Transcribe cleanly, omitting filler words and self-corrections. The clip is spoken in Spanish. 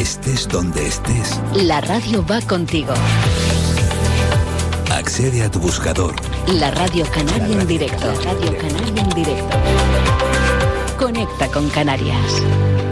Estés donde estés, la radio va contigo. Accede a tu buscador. La Radio Canaria en directo. Radio Canaria en directo. Conecta con Canarias.